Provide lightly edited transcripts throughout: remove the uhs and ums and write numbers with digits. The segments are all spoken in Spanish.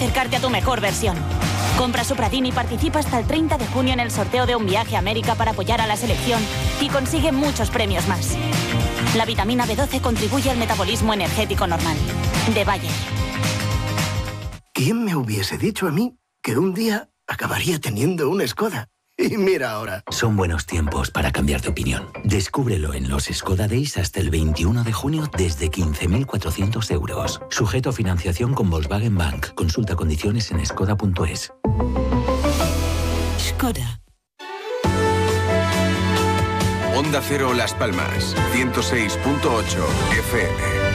acercarte a tu mejor versión. Compra Supradin y participa hasta el 30 de junio en el sorteo de un viaje a América para apoyar a la selección y consigue muchos premios más. La vitamina B12 contribuye al metabolismo energético normal. De Bayer. ¿Quién me hubiese dicho a mí que un día acabaría teniendo un Skoda? Y mira ahora. Son buenos tiempos para cambiar de opinión. Descúbrelo en los Skoda Days hasta el 21 de junio desde 15.400 euros. Sujeto a financiación con Volkswagen Bank. Consulta condiciones en skoda.es. Skoda. Onda Cero Las Palmas, 106.8 FM.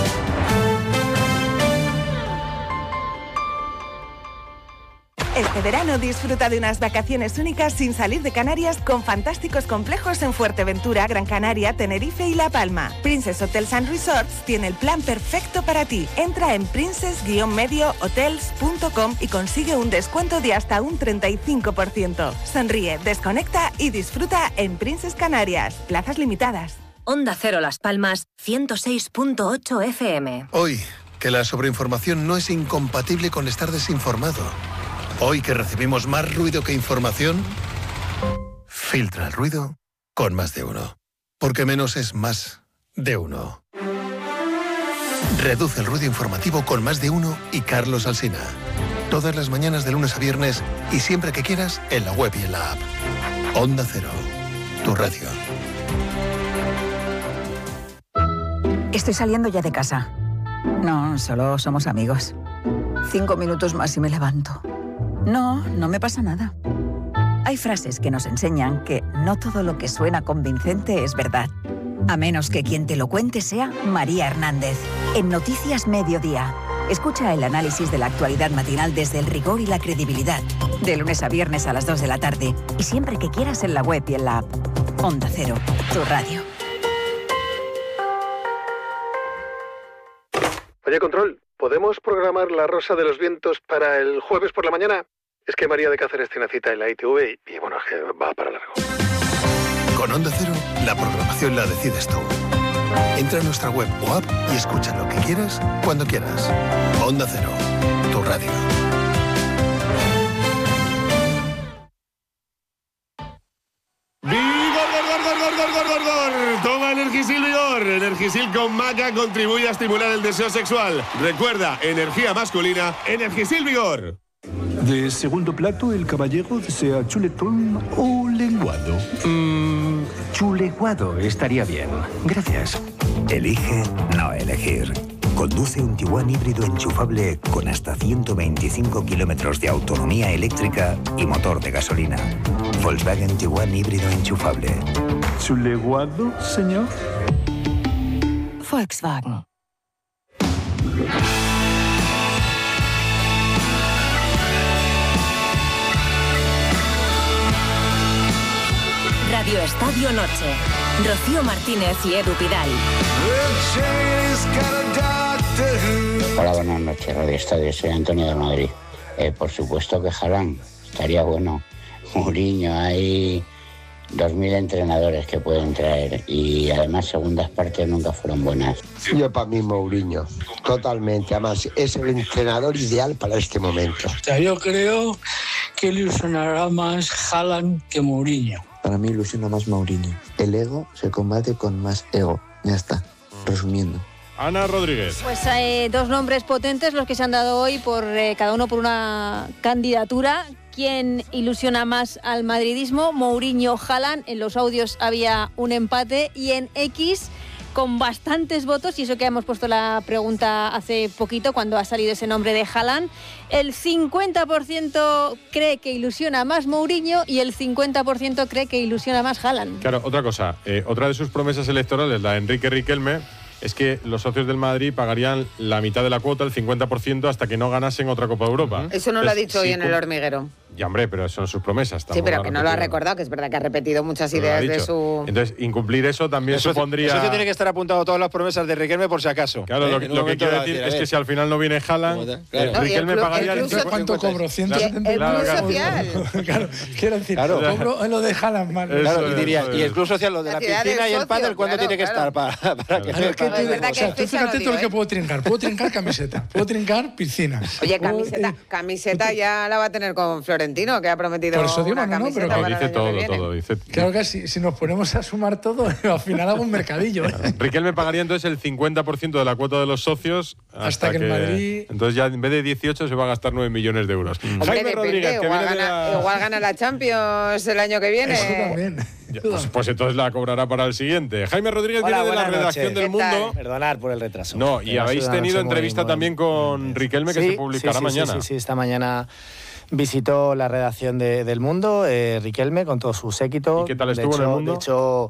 Este verano disfruta de unas vacaciones únicas sin salir de Canarias con fantásticos complejos en Fuerteventura, Gran Canaria, Tenerife y La Palma. Princess Hotels and Resorts tiene el plan perfecto para ti. Entra en princess-mediohotels.com y consigue un descuento de hasta un 35%. Sonríe, desconecta y disfruta en Princess Canarias. Plazas limitadas. Onda Cero Las Palmas, 106.8 FM. Hoy, que la sobreinformación no es incompatible con estar desinformado. Hoy que recibimos más ruido que información, filtra el ruido con Más de Uno. Porque menos es más de uno. Reduce el ruido informativo con Más de Uno y Carlos Alsina. Todas las mañanas de lunes a viernes y siempre que quieras en la web y en la app. Onda Cero, tu radio. Estoy saliendo ya de casa. No, solo somos amigos. 5 minutos más y me levanto. No me pasa nada. Hay frases que nos enseñan que no todo lo que suena convincente es verdad. A menos que quien te lo cuente sea María Hernández. En Noticias Mediodía. Escucha el análisis de la actualidad matinal desde el rigor y la credibilidad. De lunes a viernes a las 2 de la tarde. Y siempre que quieras en la web y en la app. Onda Cero, tu radio. Oye, Control, ¿podemos programar La Rosa de los Vientos para el jueves por la mañana? Es que María de Cáceres tiene cita en la ITV y bueno, que va para largo. Con Onda Cero, la programación la decides tú. Entra en nuestra web o app y escucha lo que quieras, cuando quieras. Onda Cero, tu radio. ¡Vigor! Toma Energisil Vigor. Energisil con maca contribuye a estimular el deseo sexual. Recuerda, energía masculina, Energisil Vigor. De segundo plato, el caballero desea chuletón o lenguado. Chuleguado estaría bien. Gracias. Elige no elegir. Conduce un Tiguan híbrido enchufable con hasta 125 kilómetros de autonomía eléctrica y motor de gasolina. Volkswagen Tiguan híbrido enchufable. ¿Chuleguado, señor? Volkswagen. Radio Estadio Noche. Rocío Martínez y Edu Pidal. Hola, buenas noches, Radio Estadio. Soy Antonio de Madrid. Por supuesto que Haaland estaría bueno. Mourinho, hay 2.000 entrenadores que pueden traer y además segundas partes nunca fueron buenas. Yo para mí Mourinho, totalmente. Además es el entrenador ideal para este momento. O sea, yo creo que ilusionará más Haaland que Mourinho. Para mí ilusiona más Mourinho. El ego se combate con más ego. Ya está, resumiendo. Ana Rodríguez. Pues hay dos nombres potentes los que se han dado hoy, por cada uno por una candidatura. ¿Quién ilusiona más al madridismo? Mourinho, Haaland. En los audios había un empate y en X, con bastantes votos, y eso que hemos puesto la pregunta hace poquito cuando ha salido ese nombre de Haaland, el 50% cree que ilusiona más Mourinho y el 50% cree que ilusiona más Haaland. Claro, otra cosa, otra de sus promesas electorales, la de Enrique Riquelme, es que los socios del Madrid pagarían la mitad de la cuota, el 50%, hasta que no ganasen otra Copa de Europa. Eso no lo ha dicho hoy en El Hormiguero. Ya, hombre, pero son sus promesas. Sí, pero que no lo ha recordado, que es verdad que ha repetido muchas ideas de su... Entonces, incumplir eso también supondría... Eso tiene que estar apuntado a todas las promesas de Riquelme por si acaso. Claro, lo que quiero decir es que si al final no viene Haaland, Riquelme pagaría... ¿Cuánto cobro? 170. El club social. Claro, quiero decir, cobro lo de Haaland mal. Claro, y diría, y el club social, lo de la piscina y el pádel, ¿cuánto tiene que estar para que sea? O sea, tú fíjate todo lo que puedo trincar. Puedo trincar camiseta, puedo trincar piscina. Oye, camiseta ya la va a tener con Florentino, que ha prometido una camiseta para dice todo. Claro que si nos ponemos a sumar todo, al final hago un mercadillo. Riquelme pagaría entonces el 50% de la cuota de los socios hasta que el Madrid... Entonces ya en vez de 18 se va a gastar 9 millones de euros. Jaime Rodríguez, que igual gana la Champions el año que viene. Eso también. Pues entonces la cobrará para el siguiente. Jaime Rodríguez viene de la redacción del Mundo. Perdonad por el retraso. No, y habéis tenido entrevista también con Riquelme que se publicará mañana. Sí, esta mañana visitó la redacción del Mundo, Riquelme, con todo su séquito. ¿Y qué tal estuvo en el Mundo? De hecho,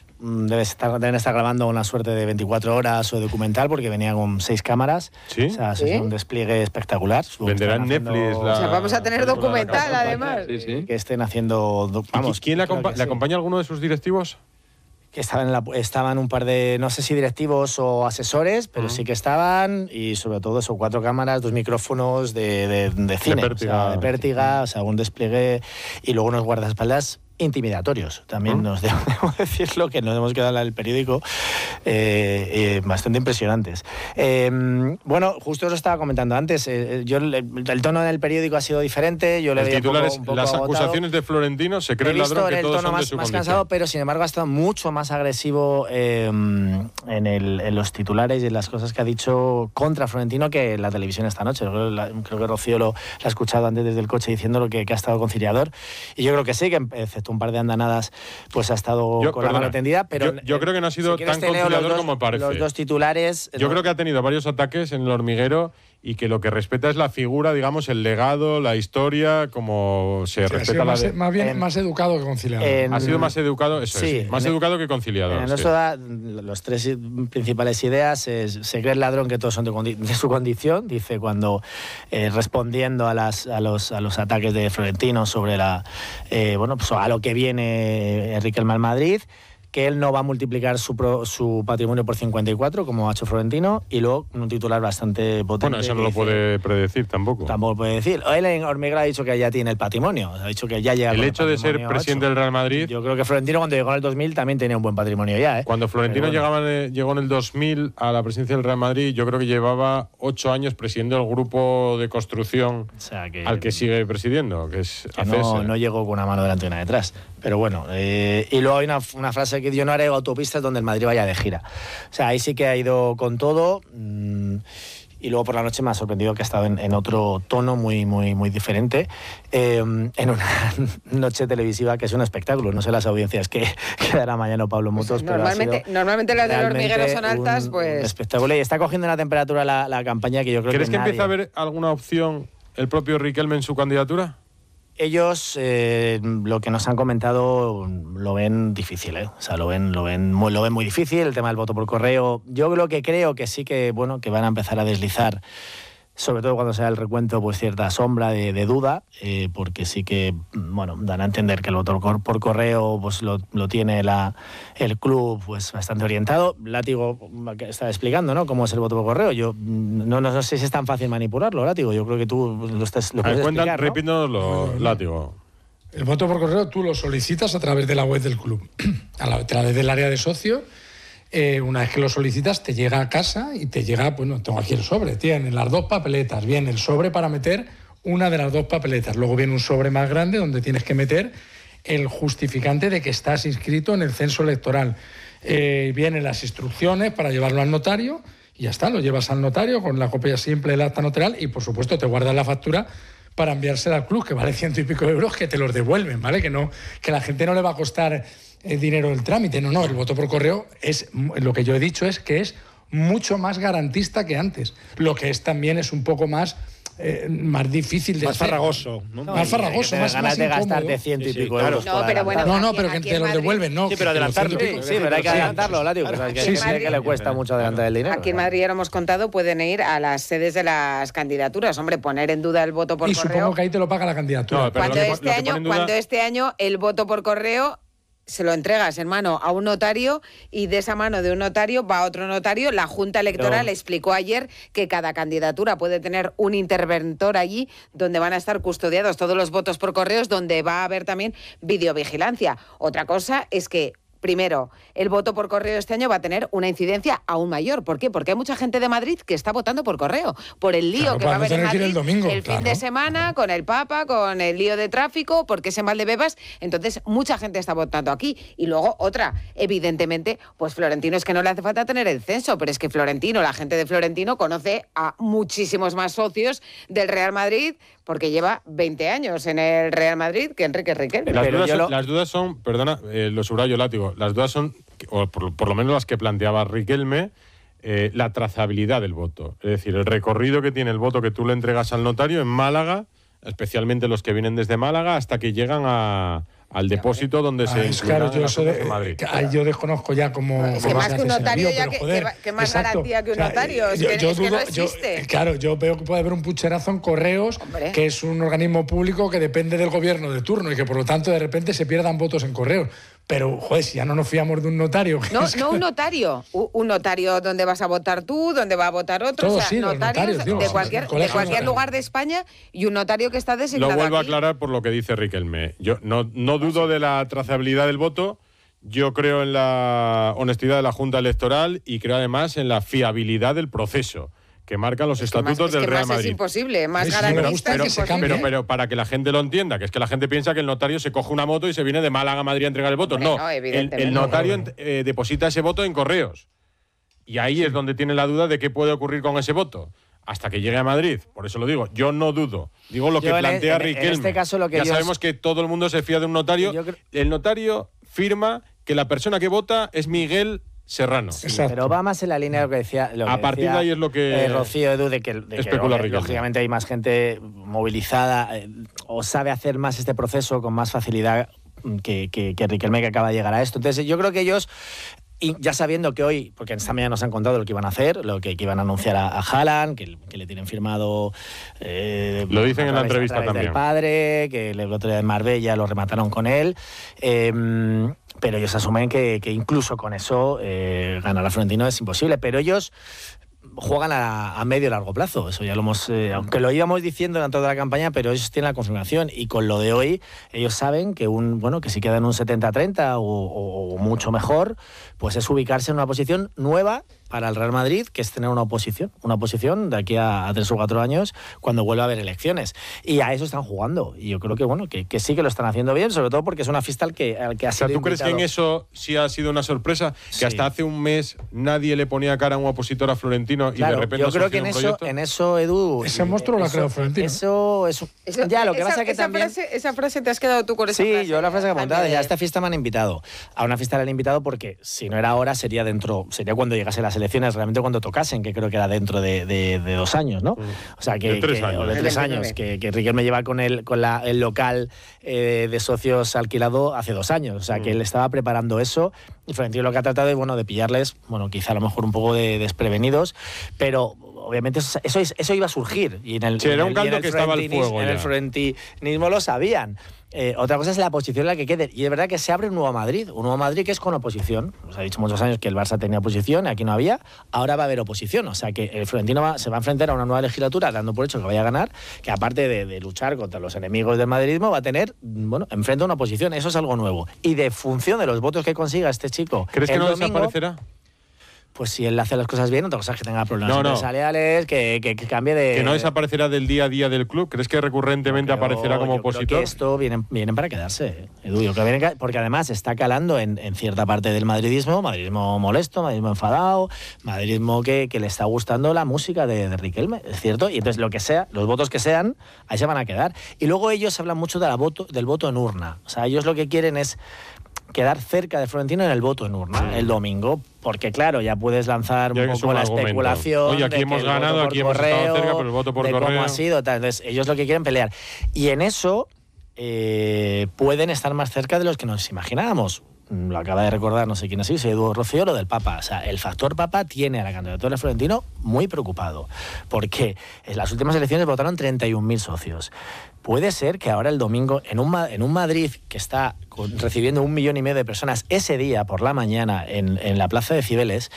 deben estar grabando una suerte de 24 horas o documental porque venía con 6 cámaras. ¿Sí? O sea, es un despliegue espectacular. Venderá en Netflix. O sea, vamos a tener documental además. Sí. Que estén haciendo... ¿Quién le acompaña alguno de sus directivos? Que estaban un par de, no sé si directivos o asesores, pero sí que estaban, y sobre todo eso, 4 cámaras, 2 micrófonos de cine, de pértiga, o sea, un despliegue, y luego unos guardaespaldas intimidatorios, también nos debo decirlo, que nos hemos quedado en el periódico, bastante impresionantes. Bueno, justo os estaba comentando antes, el tono del periódico ha sido diferente, yo le veía un poco las agotado. Acusaciones de Florentino, se cree el ladrón que todos son de su más cansado, pero sin embargo ha estado mucho más agresivo en los titulares y en las cosas que ha dicho contra Florentino que en la televisión esta noche. Creo que Rocío lo ha escuchado antes desde el coche diciendo lo que ha estado conciliador, y yo creo que sí, que excepto un par de andanadas, pues ha estado con la mano tendida, pero yo creo que no ha sido tan conciliador como parece. Los dos titulares... Yo creo que ha tenido varios ataques en el hormiguero y que lo que respeta es la figura, digamos, el legado, la historia, como se respeta la de... Más educado que conciliador. Ha sido más educado, eso sí, es, más educado que conciliador. En eso da las 3 principales ideas. Se cree el ladrón que todos son de su condición, dice cuando respondiendo a los ataques de Florentino sobre pues a lo que viene Riquelme al Madrid, que él no va a multiplicar su patrimonio por 54, como ha hecho Florentino, y luego un titular bastante potente. Bueno, eso no lo puede predecir tampoco. Tampoco puede decir. Él en Hormiguero ha dicho que ya tiene el patrimonio, ha dicho que ya llega el hecho de ser presidente del Real Madrid. Yo creo que Florentino cuando llegó en el 2000 también tenía un buen patrimonio ya. Cuando Florentino llegó en el 2000 a la presidencia del Real Madrid, yo creo que llevaba 8 años presidiendo el grupo de construcción al que sigue presidiendo, que es ACS. No llegó con una mano delante y una detrás. Pero bueno, y luego hay una frase que yo no haré autopistas donde el Madrid vaya de gira. O sea, ahí sí que ha ido con todo. Y luego por la noche me ha sorprendido que ha estado en otro tono muy, muy, muy diferente, en una noche televisiva que es un espectáculo. No sé las audiencias que dará mañana Pablo Motos, pero normalmente las del hormiguero son altas, pues... espectáculo, y está cogiendo una temperatura la campaña que yo creo que ¿Crees que empieza a haber alguna opción el propio Riquelme en su candidatura? Ellos lo que nos han comentado lo ven difícil, ¿eh? O sea, lo ven muy difícil, el tema del voto por correo. Yo creo que sí que van a empezar a deslizar, sobre todo cuando sea el recuento, pues cierta sombra de duda, porque sí que dan a entender que el voto por correo pues lo tiene el club pues bastante orientado. Látigo está explicando, ¿no?, cómo es el voto por correo. Yo no sé si es tan fácil manipularlo, Látigo. Yo creo que tú lo puedes explicar, ¿no? Repítanoslo, Látigo. El voto por correo tú lo solicitas a través de la web del club, a través del área de socio. Una vez que lo solicitas, te llega a casa y te llega, tengo aquí el sobre, tiene las 2 papeletas, viene el sobre para meter una de las 2 papeletas, luego viene un sobre más grande donde tienes que meter el justificante de que estás inscrito en el censo electoral. Vienen las instrucciones para llevarlo al notario y ya está, lo llevas al notario con la copia simple del acta notarial y por supuesto te guardas la factura para enviársela al club, que vale 100 y pico euros, que te los devuelven, ¿vale? Que la gente no le va a costar el dinero del trámite. No, el voto por correo lo que yo he dicho es que es mucho más garantista que antes. Lo que es también es un poco más más difícil de más hacer. Farragoso, ¿no? Más farragoso, más ganas de incómodo. gastarte 100 y pico euros. No, pero bueno, no, pero que te lo devuelven, ¿no? Sí, pero adelantarlo. Sí, pero hay que adelantarlo, Látigo. Que le cuesta mucho adelantar el dinero. Aquí en Madrid, ya lo hemos contado, pueden ir a las sedes de las candidaturas. Hombre, poner en duda el voto por correo. Y supongo que ahí te lo paga la candidatura. No, cuando este año el voto por correo se lo entregas en mano a un notario y de esa mano de un notario va a otro notario. La Junta Electoral explicó ayer que cada candidatura puede tener un interventor allí donde van a estar custodiados todos los votos por correos, donde va a haber también videovigilancia. Otra cosa es que, primero, el voto por correo este año va a tener una incidencia aún mayor. ¿Por qué? Porque hay mucha gente de Madrid que está votando por correo, por el lío que va a haber en Madrid el fin de semana, con el Papa, con el lío de tráfico, porque es en Valdebebas. Entonces, mucha gente está votando aquí. Y luego, otra, evidentemente, pues Florentino es que no le hace falta tener el censo, pero es que Florentino, la gente de Florentino, conoce a muchísimos más socios del Real Madrid, porque lleva 20 años en el Real Madrid que Enrique Riquelme. Las dudas son, perdona, lo subrayo, Látigo, las dudas son, o por lo menos las que planteaba Riquelme, la trazabilidad del voto. Es decir, el recorrido que tiene el voto que tú le entregas al notario en Málaga, especialmente los que vienen desde Málaga, hasta que llegan al depósito donde se claro, yo desconozco ya cómo... Es que más que un notario, que más garantía que un notario. No existe. Claro, yo veo que puede haber un pucherazo en Correos, que es un organismo público que depende del gobierno de turno y que por lo tanto de repente se pierdan votos en Correos. Pero, joder, si ya no nos fiamos de un notario... No un notario. Un notario donde vas a votar tú, donde va a votar otro. Todos, o sea, sí, notarios de cualquier lugar de España y un notario que está designado. Lo vuelvo aquí. a aclarar por lo que dice Riquelme. Yo no dudo de la trazabilidad del voto. Yo creo en la honestidad de la Junta Electoral y creo además en la fiabilidad del proceso que marcan los estatutos del Real Madrid. Es imposible, más garantista es imposible. Pero para que la gente lo entienda, que es que la gente piensa que el notario se coge una moto y se viene de Málaga a Madrid a entregar el voto. No, el notario deposita ese voto en Correos. Y ahí es donde tiene la duda de qué puede ocurrir con ese voto. Hasta que llegue a Madrid. Por eso lo digo. Yo no dudo. Digo lo que plantea Riquelme. En este caso, ya sabemos que todo el mundo se fía de un notario. El notario firma que la persona que vota es Miguel Serrano. Sí, pero va más en la línea de lo que decía. A partir de ahí es lo que. Rocío, Edu, de que lógicamente hay más gente movilizada o sabe hacer más este proceso con más facilidad que Riquelme, que acaba de llegar a esto. Entonces, yo creo que ellos. Y ya sabiendo que hoy, porque esta mañana nos han contado lo que iban a hacer, lo que iban a anunciar a Haaland, que le tienen firmado... lo dicen en la entrevista también. Del padre, que el otro día en Marbella lo remataron con él. Pero ellos asumen que incluso con eso ganar a Florentino es imposible. Pero ellos juegan a medio y largo plazo. Eso ya lo hemos... aunque lo íbamos diciendo durante toda la campaña, pero ellos tienen la confirmación. Y con lo de hoy, ellos saben que que si quedan un 70-30 o mucho mejor, pues es ubicarse en una posición nueva para el Real Madrid, que es tener una oposición de aquí a 3 o 4 años, cuando vuelva a haber elecciones. Y a eso están jugando. Y yo creo que sí que lo están haciendo bien, sobre todo porque es una fiesta al que ha sido. O sea, ¿tú crees que en eso sí ha sido una sorpresa? Que hasta hace un mes nadie le ponía cara a un opositor a Florentino, claro, y de repente yo creo que en eso, Edu... Ese monstruo lo ha creado Florentino. Eso ya, lo que pasa es que también... Esa frase te has quedado tú con esa frase. Sí, yo la frase que he apuntado. Ya a esta fiesta me han invitado. A una fiesta le han invitado porque si no era ahora, sería cuando llegase las elecciones, realmente cuando tocasen, que creo que era dentro de 2 años, ¿no? O sea, de 3 años, que Riquelme lleva con el local de socios alquilado hace 2 años. O sea, que él estaba preparando eso y Florentino lo que ha tratado es, de pillarles, quizá a lo mejor un poco de desprevenidos, pero obviamente eso iba a surgir. Y era un caldo que estaba al fuego. En el florentinismo lo sabían. Otra cosa es la posición en la que quede. Y es verdad que se abre un nuevo Madrid que es con oposición. Nos ha dicho muchos años que el Barça tenía oposición, aquí no había. Ahora va a haber oposición. O sea que el Florentino se va a enfrentar a una nueva legislatura, dando por hecho que vaya a ganar, que aparte de luchar contra los enemigos del madridismo, va a tener, enfrenta a una oposición. Eso es algo nuevo. Y de función de los votos que consiga este chico. ¿Crees que no desaparecerá? Pues si él hace las cosas bien, otra cosa es que tenga problemas empresariales, que cambie de... ¿Que no desaparecerá del día a día del club? ¿Crees que recurrentemente aparecerá como opositor? Creo que esto vienen para quedarse, Edu. Porque además está calando en cierta parte del madridismo molesto, madridismo enfadado, madridismo que le está gustando la música de Riquelme, es cierto. Y entonces lo que sea, los votos que sean, ahí se van a quedar. Y luego ellos hablan mucho del voto en urna. O sea, ellos lo que quieren es quedar cerca de Florentino en el voto en urna el domingo, porque claro, ya puedes lanzar un poco la especulación. Oye, aquí de hemos que ganado, aquí hemos estado cerca, pero el voto por correo. Cómo ha sido, tal. Entonces, ellos lo que quieren pelear. Y en eso pueden estar más cerca de los que nos imaginábamos. Lo acaba de recordar, no sé quién ha sido, Edu Rocío, lo del Papa. O sea, el factor Papa tiene a la candidatura de Florentino muy preocupado, porque en las últimas elecciones votaron 31.000 socios. Puede ser que ahora el domingo, en un Madrid que está recibiendo 1,5 millones de personas ese día por la mañana en la Plaza de Cibeles,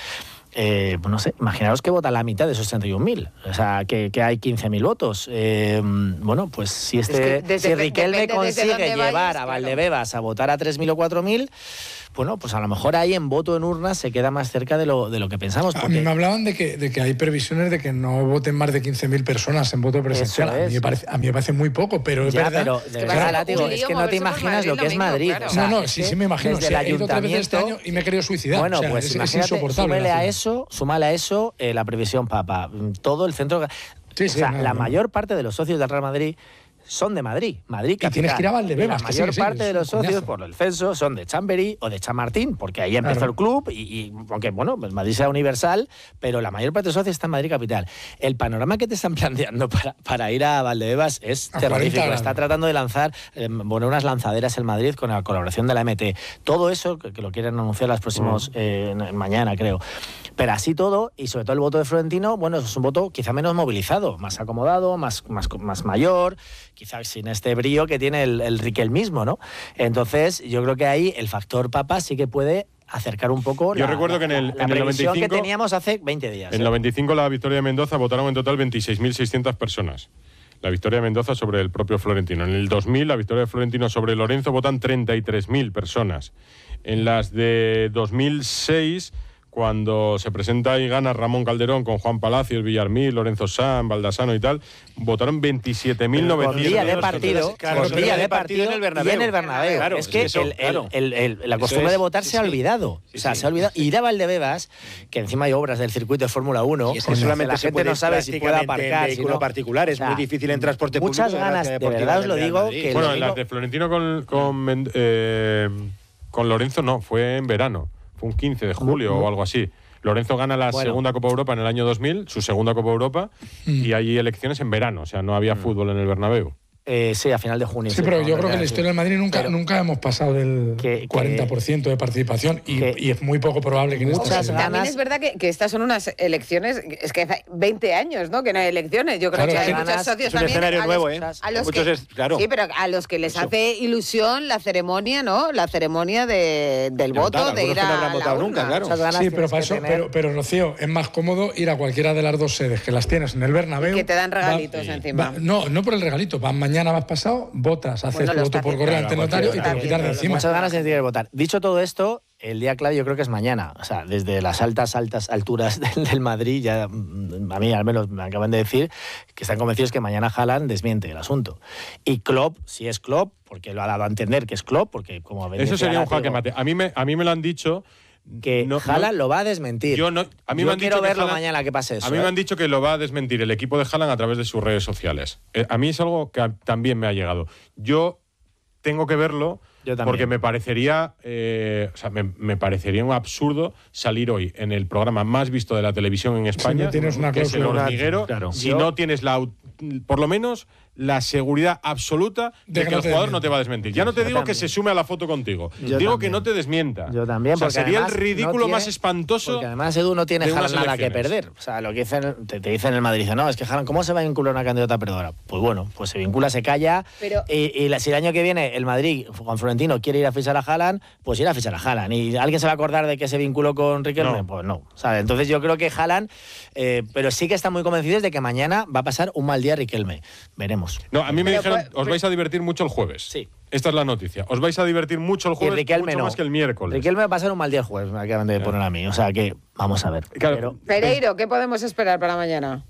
no sé, imaginaros que vota la mitad de esos 31.000, o sea, que hay 15.000 votos. Bueno, pues si Riquelme consigue llevar a Valdebebas a votar a 3.000 o 4.000, bueno, pues a lo mejor ahí en voto en urna se queda más cerca de lo que pensamos. A mí me hablaban de que hay previsiones de que no voten más de 15.000 personas en voto presencial. A mí me parece muy poco, pero es verdad. Pero de verdad, Látigo, es que no te imaginas lo que es Madrid. Claro. O sea, sí me imagino. Desde el ayuntamiento este año y me he querido suicidar. Bueno, pues es insoportable. Súmale a eso la previsión Papa. Todo el centro... la mayor parte de los socios del Real Madrid son de Madrid capital. Y tienes que ir a Valdebebas. La mayor parte de los socios, por el censo, son de Chamberí o de Chamartín, porque ahí empezó el club, y aunque, bueno, pues Madrid sea universal, pero la mayor parte de los socios está en Madrid capital. El panorama que te están planteando para ir a Valdebebas es terrorífico. Está tratando de lanzar unas lanzaderas en Madrid con la colaboración de la MT. Todo eso, que lo quieren anunciar los próximos mañana, creo. Pero así todo, y sobre todo el voto de Florentino, bueno, es un voto quizá menos movilizado, más acomodado, más mayor, quizás sin este brío que tiene el Riquelmismo, ¿no? Entonces, yo creo que ahí el factor Papa sí que puede acercar un poco recuerdo que en el 95 que teníamos hace 20 días. En el 95 la victoria de Mendoza votaron en total 26.600 personas. La victoria de Mendoza sobre el propio Florentino. En el 2000 la victoria de Florentino sobre Lorenzo votan 33.000 personas. En las de 2006... cuando se presenta y gana Ramón Calderón con Juan Palacios, Villarmil, Lorenzo Sanz, Baldasano y tal, votaron 27.900. Por día de partido en el Bernabéu. Y en el Bernabéu. Claro, es que la costumbre de votar se ha olvidado. O sea, se ha olvidado. Ir a Valdebebas, que encima hay obras del circuito de Fórmula 1, y es que solamente la gente no sabe si puede aparcar. En vehículo particular, es muy difícil en transporte público. Muchas ganas, de verdad os lo digo. Bueno, en las de Florentino con Lorenzo no, fue en verano. Fue un 15 de julio o algo así. Lorenzo gana la segunda Copa Europa en el año 2000, su segunda Copa Europa, y hay elecciones en verano, o sea, no había fútbol en el Bernabéu. Sí, a final de junio. Sí, pero yo creo que en la historia del Madrid nunca hemos pasado del 40% de participación y es muy poco probable que en esta sea. También es verdad que estas son unas elecciones, es que hace 20 años, ¿no?, que no hay elecciones. Yo creo que hay muchos socios también. Es un escenario nuevo, ¿eh? Sí, pero a los que les hace ilusión la ceremonia, ¿no? La ceremonia del voto, de ir a la urna. Sí, pero para eso, pero Rocío, es más cómodo ir a cualquiera de las dos sedes que las tienes en el Bernabéu. Que te dan regalitos encima. No por el regalito, mañana vas pasado, votas, haces tu voto por correo ante el notario y te lo quitas de encima. Muchas ganas de votar. Dicho todo esto, el día clave yo creo que es mañana. O sea, desde las altas alturas del Madrid, ya a mí al menos me acaban de decir que están convencidos que mañana Haaland desmiente el asunto. Y Klopp, si es Klopp, porque lo ha dado a entender que es Klopp, porque como eso sería un jaque mate. A mí me lo han dicho que Haaland lo va a desmentir. Yo quiero verlo mañana que pase eso. A mí me han dicho que lo va a desmentir el equipo de Haaland a través de sus redes sociales. A mí es algo que también me ha llegado. Yo tengo que verlo porque me parecería me parecería un absurdo salir hoy en el programa más visto de la televisión en España, si no tienes una que es El Hormiguero, si no tienes por lo menos la seguridad absoluta de que el jugador no te va a desmentir. Ya no te digo que se sume a la foto contigo. Digo que no te desmienta. Yo también. O sea, sería el ridículo más espantoso. Porque además Edu no tiene Haaland nada que perder. O sea, lo que dicen, te dicen en el Madrid, no, es que Haaland, ¿cómo se va a vincular una candidata perdedora? Pues bueno, pues se vincula, se calla. Y si el año que viene el Madrid, con Florentino, quiere ir a fichar a Haaland, pues irá a fichar a Haaland. ¿Y alguien se va a acordar de que se vinculó con Riquelme? No. Pues no. ¿Sabes? Entonces yo creo que Haaland, pero sí que están muy convencidos de que mañana va a pasar un mal día Riquelme. Veremos. No, a mí me dijeron, os vais a divertir mucho el jueves. Sí. Esta es la noticia. Os vais a divertir mucho el jueves, mucho más que el miércoles. Riquelme va a pasar un mal día el jueves, me acaban de poner a mí. O sea que, vamos a ver. Claro. Pereiro, ¿qué podemos esperar para mañana?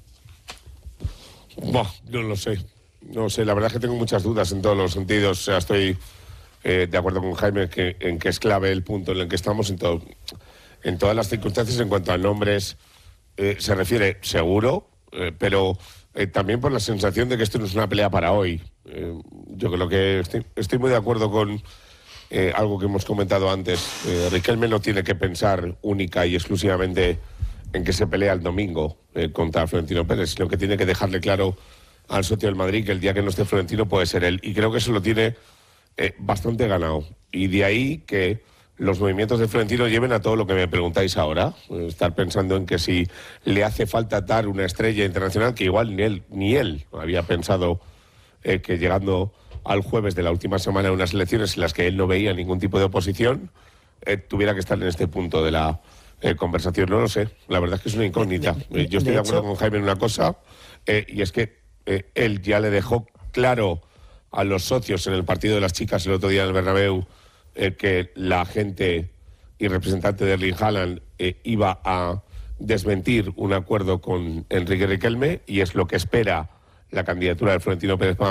No lo sé. No sé, la verdad es que tengo muchas dudas en todos los sentidos. O sea, estoy de acuerdo con Jaime en que es clave el punto en el que estamos en todas las circunstancias. En cuanto a nombres se refiere, seguro, pero también por la sensación de que esto no es una pelea para hoy. Yo creo que estoy muy de acuerdo algo que hemos comentado antes. Riquelme no tiene que pensar única y exclusivamente en que se pelea el domingo contra Florentino Pérez, sino que tiene que dejarle claro al socio del Madrid que el día que no esté Florentino puede ser él. Y creo que eso lo tiene bastante ganado. Y de ahí que los movimientos de Florentino lleven a todo lo que me preguntáis ahora. Estar pensando en que si le hace falta dar una estrella internacional, que igual ni él había pensado que llegando al jueves de la última semana de unas elecciones en las que él no veía ningún tipo de oposición, tuviera que estar en este punto de la conversación. No lo sé, la verdad es que es una incógnita. Yo estoy de acuerdo con Jaime en una cosa, y es que él ya le dejó claro a los socios en el partido de las chicas el otro día en el Bernabéu que la gente y representante de Erling Haaland iba a desmentir un acuerdo con Enrique Riquelme, y es lo que espera la candidatura de Florentino Pérez